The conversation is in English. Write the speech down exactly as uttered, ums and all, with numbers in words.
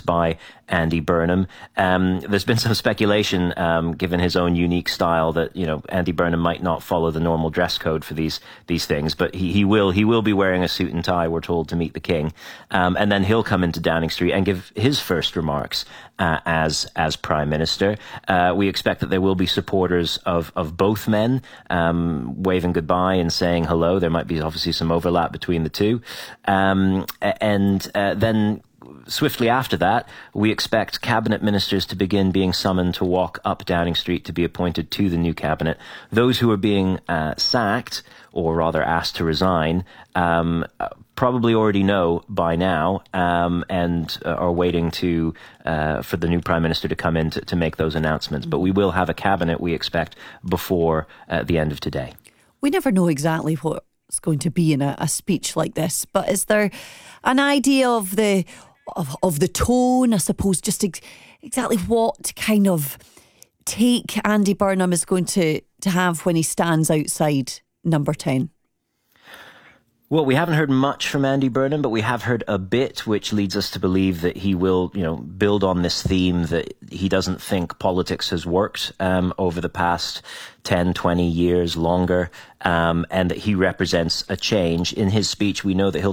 by Andy Burnham. Um, there's been some speculation, um, given his own unique style, that, you know, Andy Burnham might not follow the normal dress code for these these things, but he, he will he will be wearing a suit and tie, we're told, to meet the King, um, and then he'll come into Downing Street and give his first remarks uh, as as Prime Minister. Uh, we expect that there will be supporters of of both men, um, waving goodbye and saying hello. There might be obviously some overlap between the two, um, and uh, then. Swiftly after that, we expect cabinet ministers to begin being summoned to walk up Downing Street to be appointed to the new cabinet. Those who are being uh, sacked, or rather asked to resign, um, probably already know by now, um, and uh, are waiting to uh, for the new Prime Minister to come in to, to make those announcements. But we will have a cabinet, we expect, before uh, the end of today. We never know exactly what's going to be in a, a speech like this, but is there an idea of the Of, of the tone, I suppose, just ex- exactly what kind of take Andy Burnham is going to, to have when he stands outside Number ten? Well, we haven't heard much from Andy Burnham, but we have heard a bit, which leads us to believe that he will, you know, build on this theme that he doesn't think politics has worked um, over the past ten, twenty years longer, um, and that he represents a change. In his speech, we know that he'll